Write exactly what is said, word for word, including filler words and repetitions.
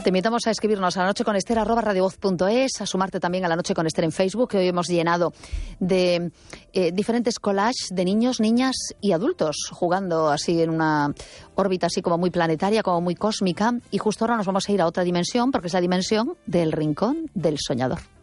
Te invitamos a escribirnos a la noche con Esther arroba radiovoz punto es, a sumarte también a la noche con Esther en Facebook, que hoy hemos llenado de eh, diferentes collages de niños, niñas y adultos, jugando así en una órbita así como muy planetaria, como muy cósmica. Y justo ahora nos vamos a ir a otra dimensión, porque es la dimensión del Rincón del Soñador.